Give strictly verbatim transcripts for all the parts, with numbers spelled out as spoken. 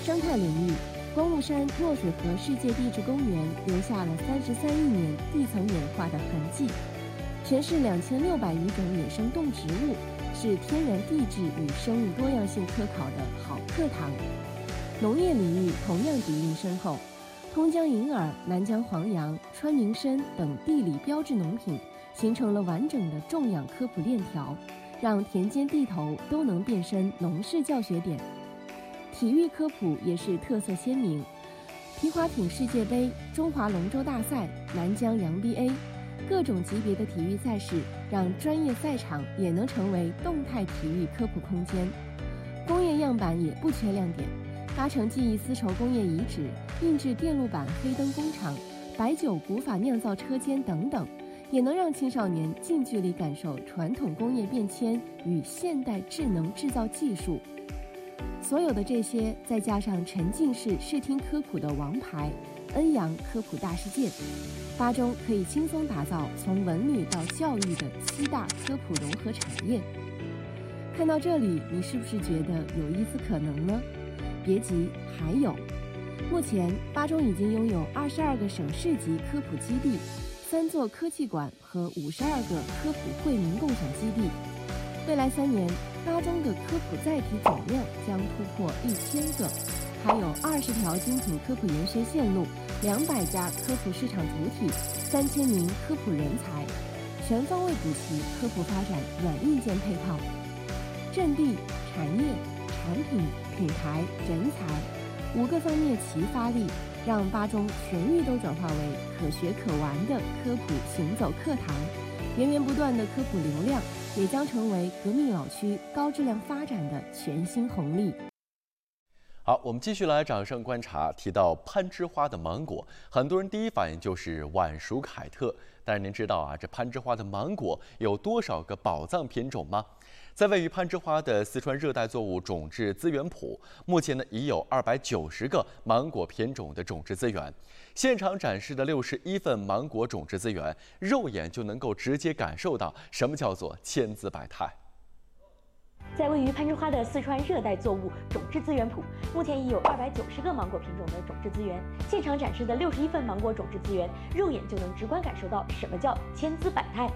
生态领域，观雾山弱水河世界地质公园留下了三十三亿年地层演化的痕迹，全是两千六百余种野生动植物，是天然地质与生物多样性科考的好课堂。农业领域同样底蕴深厚，通江银耳、南疆黄杨、川明参等地理标志农品形成了完整的种养科普链条，让田间地头都能变身农事教学点。体育科普也是特色鲜明，皮划艇世界杯、中华龙舟大赛、南疆洋 B A， 各种级别的体育赛事让专业赛场也能成为动态体育科普空间。工业样板也不缺亮点，搭乘记忆丝绸工业遗址、印制电路板黑灯工厂、白酒古法酿造车间等等，也能让青少年近距离感受传统工业变迁与现代智能制造技术。所有的这些，再加上沉浸式视听科普的王牌恩阳科普大事件，八中可以轻松打造从文旅到教育的七大科普融合产业。看到这里，你是不是觉得有一丝可能呢？别急，还有。目前，八中已经拥有二十二个省市级科普基地，三座科技馆和五十二个科普惠民共享基地。未来三年，八中的科普载体总量将突破一千个，还有二十条精品科普研学线路，两百家科普市场主体，三千名科普人才，全方位补齐科普发展软硬件配套。阵地、产业、产品、品牌、人才五个方面齐发力，让八中全域都转化为可学可玩的科普行走课堂，源源不断的科普流量也将成为革命老区高质量发展的全新红利。 好，我们继续来掌声观察。提到攀枝花的芒果，很多人第一反应就是晚熟凯特。但是您知道啊，这攀枝花的芒果有多少个宝藏品种吗？在位于攀枝花的四川热带作物种质资源铺，目前呢已有二百九十个芒果品种的种质资源。现场展示的六十一份芒果种质资源，肉眼就能够直接感受到什么叫做千姿百态。 在位于攀枝花的四川热带作物种质资源铺，目前已有二百九十个芒果品种的种质资源。现场展示的六十一份芒果种质资源，肉眼就能直观感受到什么叫千姿百态。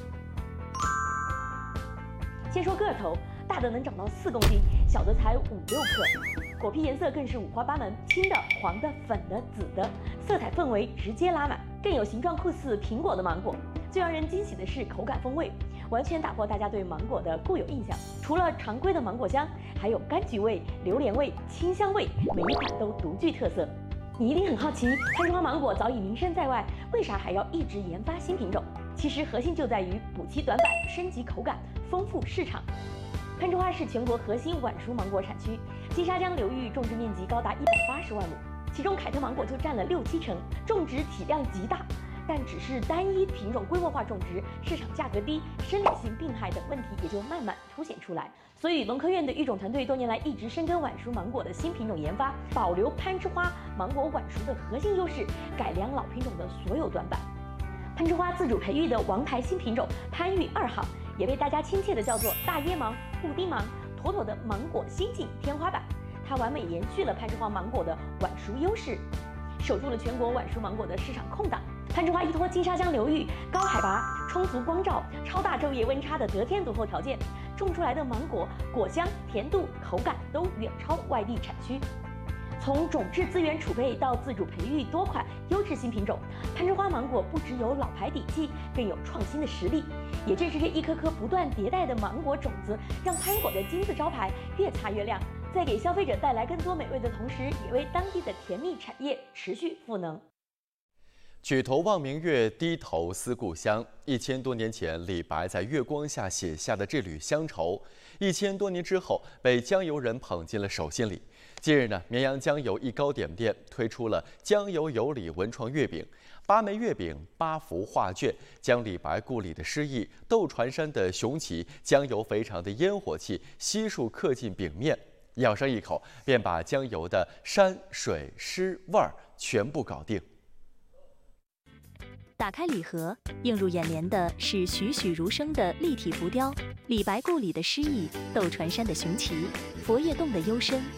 先说个头，大的能长到四公斤，小的才五六克。果皮颜色更是五花八门，青的、黄的、粉的、紫的，色彩氛围直接拉满。更有形状酷似苹果的芒果。最让人惊喜的是口感风味，完全打破大家对芒果的固有印象。除了常规的芒果香，还有柑橘味、榴莲味、清香味，每一款都独具特色。你一定很好奇，攀枝花芒果早已名声在外，为啥还要一直研发新品种？其实核心就在于补齐短板、升级口感、丰富市场。攀枝花是全国核心晚熟芒果产区，金沙江流域种植面积高达一百八十万亩，其中凯特芒果就占了六七成，种植体量极大。但只是单一品种规模化种植，市场价格低，生理性病害等问题也就慢慢凸显出来。所以农科院的育种团队多年来一直深耕晚熟芒果的新品种研发，保留攀枝花芒果晚熟的核心优势，改良老品种的所有短板。攀枝花自主培育的王牌新品种攀育二号，也被大家亲切的叫做大椰芒、布丁芒，妥妥的芒果新晋天花板。它完美延续了攀枝花芒果的晚熟优势，守住了全国晚熟芒果的市场空档。攀枝花依托金沙江流域高海拔、充足光照、超大昼夜温差的得天独厚条件，种出来的芒果果香、甜度、口感都远超外地产区。从种质资源储备到自主培育多款优质新品种，攀枝花芒果不只有老牌底气，更有创新的实力。也正是这一颗颗不断迭代的芒果种子，让攀果的金字招牌越擦越亮，在给消费者带来更多美味的同时，也为当地的甜蜜产业持续赋能。 举头望明月，低头思故乡。一千多年前，李白在月光下写下的这缕乡愁，一千多年之后，被江油人捧进了手心里。近日呢，绵阳江油一糕点店推出了江油有礼文创月饼，八枚月饼，八幅画卷，将李白故里的诗意、斗船山的雄奇、江油肥肠的烟火气悉数刻进饼面。咬上一口，便把江油的山水诗味儿全部搞定。 打开礼盒，映入眼帘的是栩栩如生的立体浮雕，李白故里的诗意，斗船山的雄奇，佛爷洞的幽深，